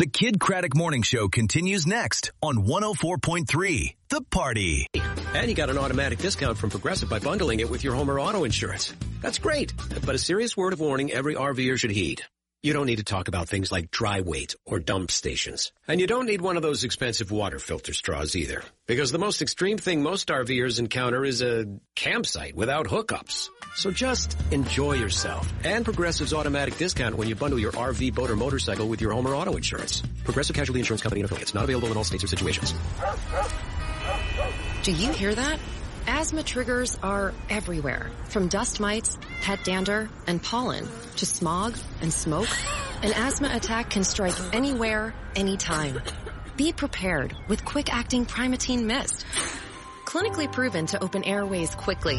The Kid Craddock Morning Show continues next on 104.3 The Party. And you got an automatic discount from Progressive by bundling it with your home or auto insurance. That's great. But a serious word of warning every RVer should heed. You don't need to talk about things like dry weight or dump stations. And you don't need one of those expensive water filter straws either. Because the most extreme thing most RVers encounter is a campsite without hookups. So just enjoy yourself. And Progressive's automatic discount when you bundle your RV, boat, or motorcycle with your home or auto insurance. Progressive Casualty Insurance Company and affiliates. Not available in all states or situations. Do you hear that? Asthma triggers are everywhere, from dust mites, pet dander, and pollen, to smog and smoke. An asthma attack can strike anywhere, anytime. Be prepared with quick-acting Primatene Mist. Clinically proven to open airways quickly.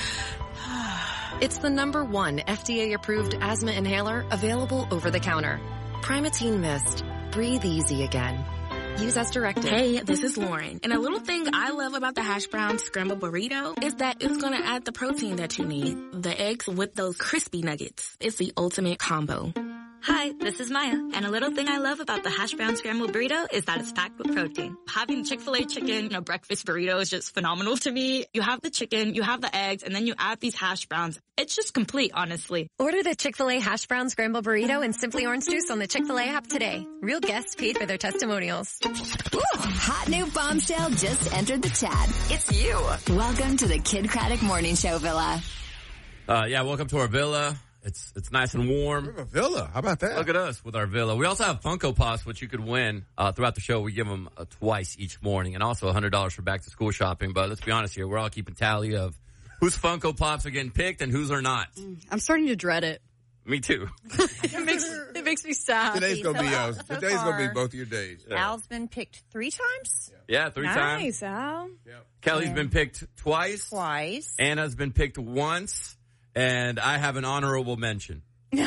It's the #1 FDA-approved asthma inhaler available over the counter. Primatene Mist. Breathe easy again. Use as directed. Hey, this is Lauren. And a little thing I love about the hash brown scrambled burrito is that it's going to add the protein that you need. The eggs with those crispy nuggets. It's the ultimate combo. Hi, this is Maya. And a little thing I love about the hash brown scrambled burrito is that it's packed with protein. Having Chick-fil-A chicken in a breakfast burrito is just phenomenal to me. You have the chicken, you have the eggs, and then you add these hash browns. It's just complete, honestly. Order the Chick-fil-A hash brown scrambled burrito and Simply Orange Juice on the Chick-fil-A app today. Real guests paid for their testimonials. Ooh, hot new bombshell just entered the chat. It's you. Welcome to the Kid Craddock Morning Show Villa. Welcome to our villa. It's nice and warm. We have a villa. How about that? Look at us with our villa. We also have Funko Pops, which you could win throughout the show. We give them twice each morning, and also $100 for back-to-school shopping. But let's be honest here. We're all keeping tally of whose Funko Pops are getting picked and whose are not. I'm starting to dread it. Me too. It makes me sad. Today's going to be yours. Today's going to be both of your days. Yeah. Al's been picked 3 times? Yeah, 3 times. Nice, Al. Yeah. Kelly's been picked twice. Anna's been picked once. And I have an honorable mention.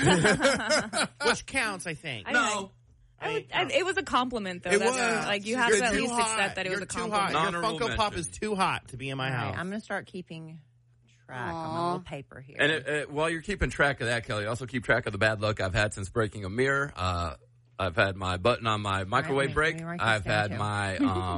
Which counts, I think. It was a compliment, though. It was. You have to at least accept that it was a compliment. Your Funko Pop is too hot to be in my house. I'm going to start keeping track on my little paper here. And while you're keeping track of that, Kelly, also keep track of the bad luck I've had since breaking a mirror. I've had my button on my microwave break. I've had my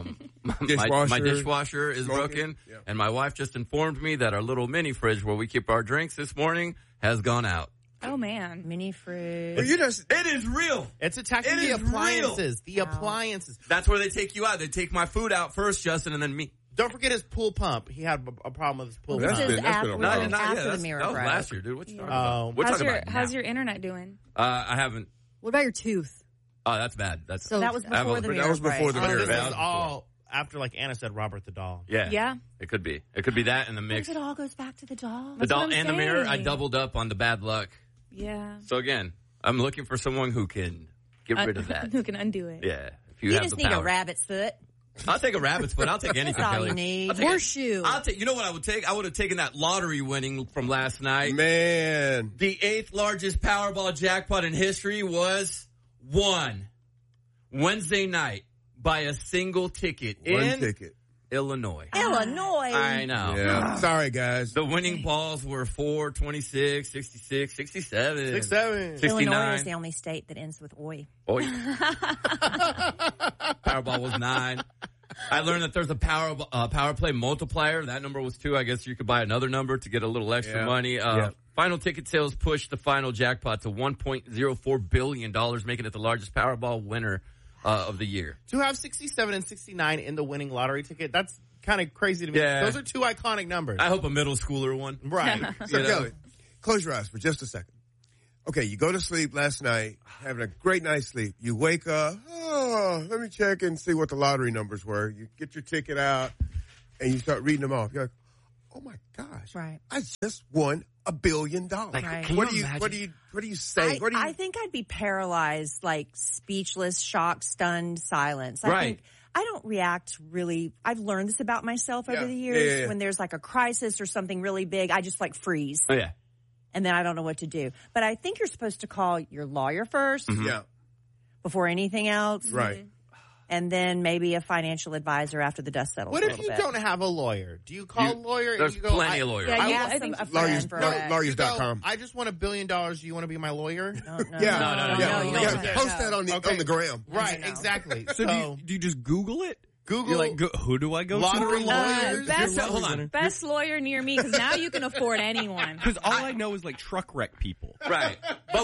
dishwasher is broken. Yep. And my wife just informed me that our little mini fridge where we keep our drinks this morning has gone out. Oh, man. Mini fridge. It is real. It's attacking the appliances. The appliances. That's where they take you out. They take my food out first, Justin, and then me. Don't forget his pool pump. He had a problem with his pool pump. This is after the mirror That was broke. last year, dude. What you talking about? How's your internet doing? I haven't. What about your tooth? Oh, that's bad. That was before the mirror. That was before the mirror. This is all after, like Anna said, Robert the doll. Yeah. It could be. It could be that in the mix. It all goes back to the doll. The doll and the mirror. I doubled up on the bad luck. Yeah. So again, I'm looking for someone who can get rid of that. Who can undo it. Yeah. If you have just the need power. a rabbit's foot. I'll take a rabbit's foot. I'll take anything, That's all Kelly. you need. Horseshoe. You know what I would take? I would have taken that lottery winning from last night. Man. The 8th largest Powerball jackpot in history was won Wednesday night by a single ticket One ticket. Illinois. Illinois. I know. Yeah. Sorry, guys. The winning balls were 4, 26, 66, 67. 67. 69. Illinois is the only state that ends with oi. Oi. Powerball was 9. I learned that there's a power play multiplier. That number was 2. I guess you could buy another number to get a little extra money. Final ticket sales pushed the final jackpot to $1.04 billion, making it the largest Powerball winner of the year. To have 67 and 69 in the winning lottery ticket, that's kind of crazy to me. Yeah. Those are 2 iconic numbers. I hope a middle schooler won. Right. So, Kelly, close your eyes for just a second. Okay, you go to sleep last night, having a great night's sleep. You wake up, let me check and see what the lottery numbers were. You get your ticket out, and you start reading them off. You're like, oh, my gosh. Right. I just won $1 billion. Like, right. Can What do you you say? I think I'd be paralyzed, like speechless, shocked, stunned, silence. Right. I don't react really. I've learned this about myself over the years. Yeah. When there's like a crisis or something really big, I just like freeze. Oh, yeah. And then I don't know what to do. But I think you're supposed to call your lawyer first Yeah. before anything else. Right. and then maybe a financial advisor after the dust settles. What a if little you bit. don't have a lawyer? Do you call a lawyer? There's and you go, plenty of lawyers. Yeah, you I ask think a friend for a Lawyers.com. I just want $1 billion. Do you want to be my lawyer? No. Post that on the gram. Right, exactly. So do you just Google it? Google. You're like, who do I go Lottery to? lawyers. Hold on. Best lawyer near me, because now you can afford anyone. Because all I know is like truck wreck people. Right. But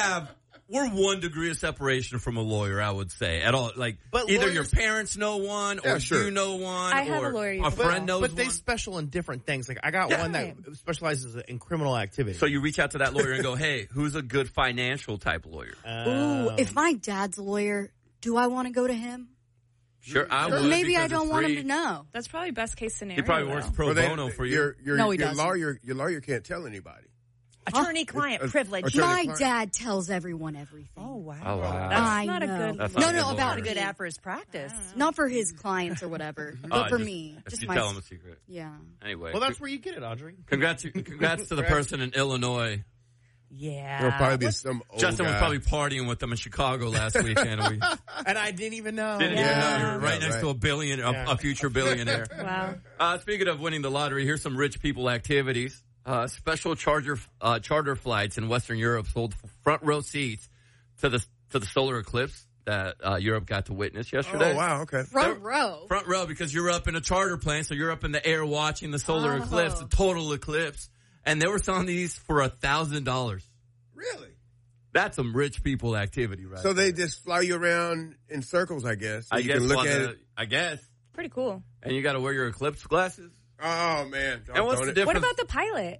we're 1 degree of separation from a lawyer, I would say. At all, like But either lawyers, your parents know one, or you know one, I have or a lawyer a friend knows one. But they special in different things. Like I got one that specializes in criminal activity. So you reach out to that lawyer and go, "Hey, who's a good financial type lawyer?" Ooh, if my dad's a lawyer, do I want to go to him? Sure, I would. Maybe I don't want him to know. That's probably best case scenario. He probably works pro bono for you. No, he doesn't. Your lawyer can't tell anybody. Attorney-client privilege. My dad tells everyone everything. Oh, wow. Oh, wow. That's not a good. About a good ad for his practice. Not for his clients or whatever, but for me. Just my tell him a secret. Yeah. Anyway. Well, that's where you get it, Audrey. Congrats to the person in Illinois. Yeah. There'll probably be some old Justin was guy. probably partying with them in Chicago last weekend. And I didn't even know. Didn't even know you were right next to a billionaire, a future billionaire. Wow. Speaking of winning the lottery, here's some rich people activities. Special charter flights in Western Europe sold front row seats to the solar eclipse that Europe got to witness yesterday. Oh, wow, okay. Front row because you're up in a charter plane, so you're up in the air watching the solar eclipse, the total eclipse, and they were selling these for $1,000. Really? That's some rich people activity, right? So they just fly you around in circles, I guess. So I you guess can look at it. I guess. Pretty cool. And you got to wear your eclipse glasses. Oh man! And what's the difference? What about the pilot?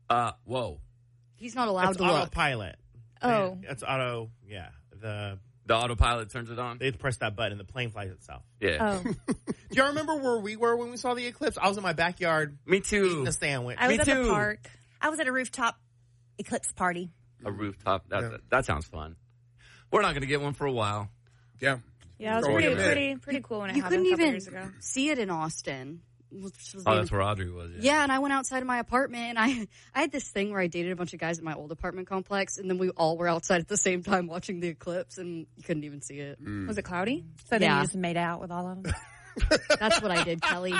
Whoa. He's not allowed to look. Autopilot. Oh. It's auto. Yeah. The autopilot turns it on. They press that button and the plane flies itself. Yeah. Oh. Do you remember where we were when we saw the eclipse? I was in my backyard. Me too. Eating a sandwich. I was at the park. I was at a rooftop eclipse party. A rooftop. That sounds fun. We're not going to get one for a while. Yeah. Yeah, it was pretty cool when it happened a couple years ago. See it in Austin. That's where Audrey was. Yeah, and I went outside of my apartment, and I had this thing where I dated a bunch of guys in my old apartment complex, and then we all were outside at the same time watching the eclipse, and you couldn't even see it. Was it cloudy? So then you just made out with all of them? That's what I did, Kelly.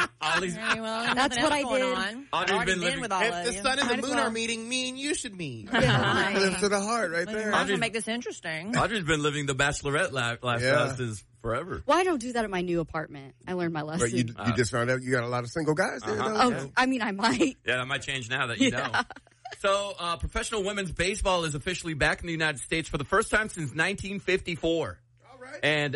That's what I did. Audrey's been living with all if of the you. sun and the moon are meeting, me and you should meet. Eclipse to the heart, right there. I'm gonna make this interesting. Audrey's been living the Bachelorette lifestyle since forever. Well, I don't do that at my new apartment. I learned my lesson. But you just found out you got a lot of single guys there, though? Oh, I mean, I might. Yeah, that might change now that you know. So, professional women's baseball is officially back in the United States for the first time since 1954. And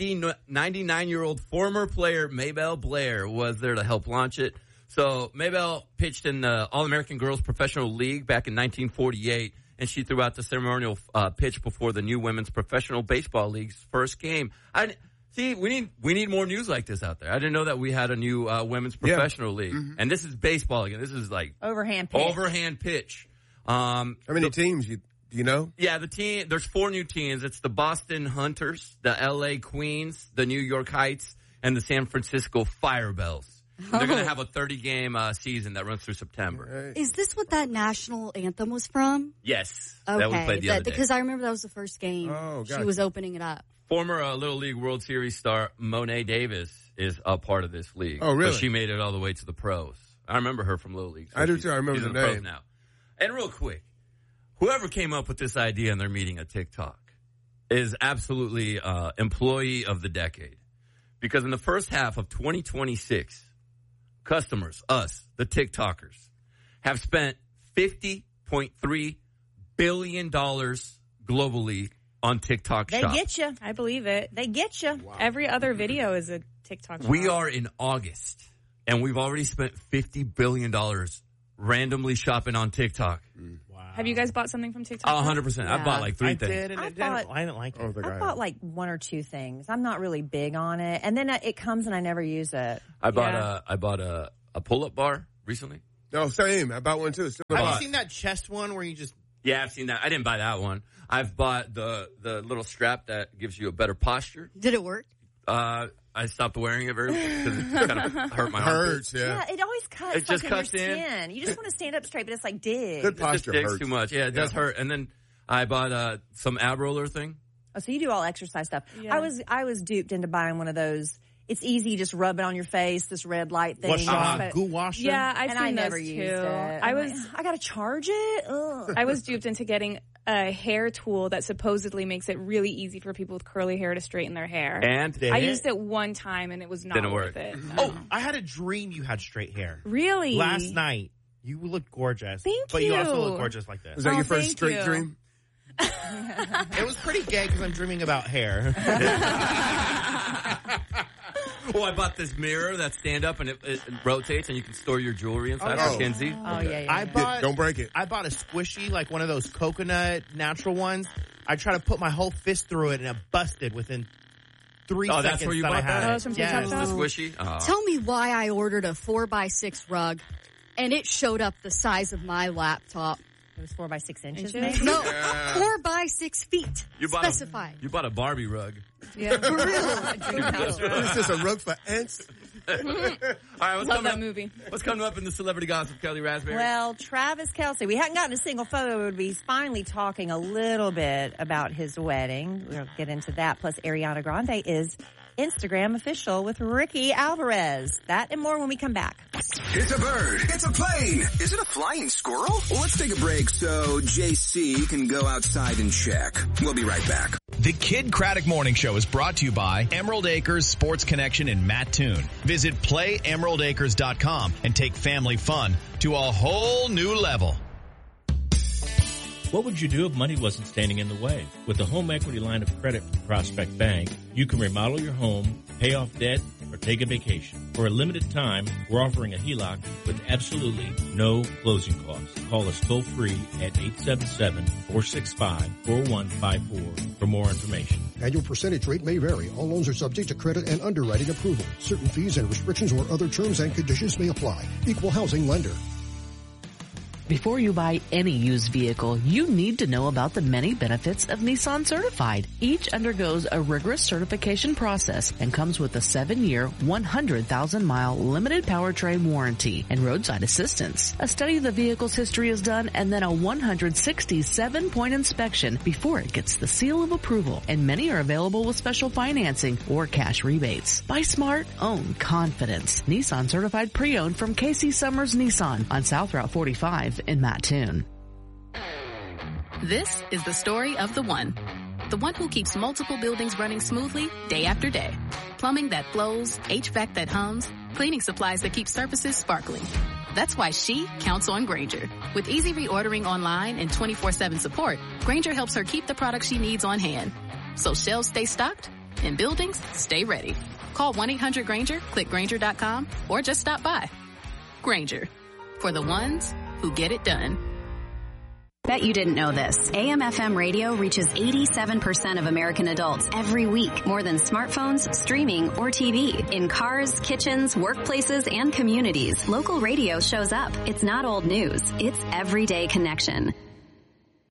99-year-old former player Maybelle Blair was there to help launch it. So Maybelle pitched in the All-American Girls Professional League back in 1948, and she threw out the ceremonial pitch before the new Women's Professional Baseball League's first game. We need more news like this out there. I didn't know that we had a new Women's Professional League. Mm-hmm. And this is baseball again. This is like overhand pitch. How many teams do you know? Yeah, there's 4 new teams. It's the Boston Hunters, the LA Queens, the New York Heights, and the San Francisco Firebells. They're going to have a 30-game season that runs through September. Is this what that national anthem was from? Yes. Okay. That we played the other day. Because I remember that was the first game. Oh, gotcha. She was opening it up. Former Little League World Series star Monet Davis is a part of this league. Oh, really? So she made it all the way to the pros. I remember her from Little League. So I do too. I remember the pros name. Now. And real quick, whoever came up with this idea in their meeting at TikTok is absolutely employee of the decade. Because in the first half of 2026, customers, us, the TikTokers, have spent $50.3 billion globally on TikTok They Shop. get you. I believe it. They get you. Wow. Every other video is a TikTok shop. We are in August, and we've already spent $50 billion randomly shopping on TikTok. Wow. Have you guys bought something from TikTok? 100%. I bought like 3 things. I did, and I didn't like it. I bought like 1 or 2 things. I'm not really big on it. And then it comes and I never use it. I bought a pull-up bar recently. No, same. I bought one too. Have you seen that chest one where you just... Yeah, I've seen that. I didn't buy that one. I've bought the little strap that gives you a better posture. Did it work? I stopped wearing it because it kind of hurt my armpits. Yeah, it always cuts. It just like cuts in your in. skin. You just want to stand up straight, but it's like dig. Good posture it just digs hurts. too much. Yeah, it does hurt. And then I bought some ab roller thing. Oh, so you do all exercise stuff. Yeah. I was duped into buying one of those. It's easy, just rub it on your face, this red light thing. Goo washer? Yeah, I've and seen I never those used too. it. I got to charge it? Ugh. I was duped into getting a hair tool that supposedly makes it really easy for people with curly hair to straighten their hair. And I used it one time and it was not Didn't worth work. it. No. Oh, I had a dream you had straight hair. Really? Last night. You looked gorgeous. Thank but you. you also look gorgeous like this. Was that your first straight dream? It was pretty gay because I'm dreaming about hair. Oh, I bought this mirror that stand up and it rotates and you can store your jewelry inside for Kinsey. Oh, yeah. Don't break it. I bought a squishy, like one of those coconut natural ones. I tried to put my whole fist through it and it busted within 3 seconds. That's where you that bought I had that? it. Oh, it's from TikTok The Shop? squishy? Oh. Tell me why I ordered a 4x6 rug and it showed up the size of my laptop. It was 4 by 6 inches. No, 4 by 6 feet. You bought specified. You bought a Barbie rug. Yeah. For real. Is this a rug for ants? All right, Love that movie. What's coming up in the celebrity gossip, Kelly Raspberry? Well, Travis Kelce, we hadn't gotten a single photo, but he's finally talking a little bit about his wedding. We'll get into that. Plus, Ariana Grande is Instagram official with Ricky Alvarez. That and more when we come back. It's a bird. It's a plane. Is it a flying squirrel? Well, let's take a break so JC can go outside and check. We'll be right back. The Kid Craddock Morning Show is brought to you by Emerald Acres Sports Connection in Mattoon. Visit playemeraldacres.com and take family fun to a whole new level. What would you do if money wasn't standing in the way? With a home equity line of credit from Prospect Bank, you can remodel your home, pay off debt, or take a vacation. For a limited time, we're offering a HELOC with absolutely no closing costs. Call us toll free at 877-465-4154 for more information. Annual percentage rate may vary. All loans are subject to credit and underwriting approval. Certain fees and restrictions or other terms and conditions may apply. Equal housing lender. Before you buy any used vehicle, you need to know about the many benefits of Nissan Certified. Each undergoes a rigorous certification process and comes with a 7-year, 100,000-mile limited powertrain warranty and roadside assistance. A study of the vehicle's history is done and then a 167-point inspection before it gets the seal of approval. And many are available with special financing or cash rebates. Buy smart, own confidence. Nissan Certified Pre-Owned from Casey Summers Nissan on South Route 45. In Mattoon. This is the story of the one who keeps multiple buildings running smoothly day after day. Plumbing that flows, HVAC that hums, cleaning supplies that keep surfaces sparkling. That's why she counts on Grainger. With easy reordering online and 24/7 support, Grainger helps her keep the products she needs on hand. So shelves stay stocked and buildings stay ready. Call 1-800-GRAINGER, click Grainger.com, or just stop by. Grainger, for the ones who get it done. Bet you didn't know this. AM/FM radio reaches 87% of American adults every week, more than smartphones, streaming, or TV. In cars, kitchens, workplaces, and communities, local radio shows up. It's not old news. It's everyday connection.